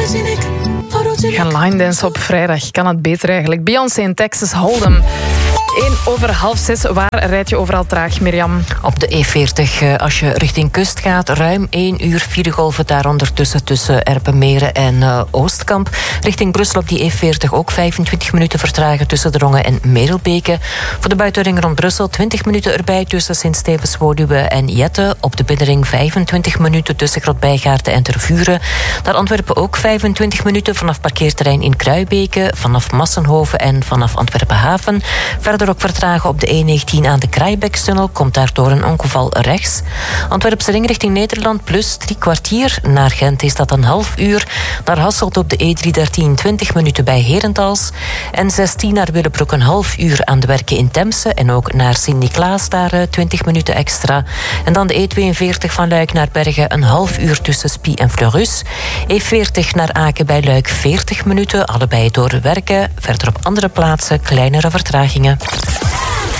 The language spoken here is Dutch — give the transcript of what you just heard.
Gaan line dance op vrijdag. Kan het beter eigenlijk. Beyoncé in Texas Hold'em. 5:01. Waar rijd je overal traag, Mirjam? Op de E40, als je richting kust gaat, ruim 1 uur filegolven daar ondertussen tussen Erpenmeren en Oostkamp. Richting Brussel op die E40 ook 25 minuten vertragen tussen Drongen en Merelbeke. Voor de buitenring rond Brussel 20 minuten erbij tussen Sint-Stevens-Woluwe en Jette. Op de binnenring 25 minuten tussen Grotbijgaarten en Tervuren. Naar Antwerpen ook 25 minuten vanaf parkeerterrein in Kruibeke, vanaf Massenhoven en vanaf Antwerpen-Haven. Verder ook vertragen op de E19 aan de Kraaibeekstunnel. Komt daardoor een ongeval rechts. Antwerpse ring richting Nederland plus 3 kwartier. Naar Gent is dat een half uur. Naar Hasselt op de E313 20 minuten bij Herentals. En 16 naar Willebroek een half uur aan de werken in Temse. En ook naar Sint-Niklaas daar 20 minuten extra. En dan de E42 van Luik naar Bergen een half uur tussen Spie en Fleurus. E40 naar Aken bij Luik 40 minuten. Allebei door werken. Verder op andere plaatsen kleinere vertragingen.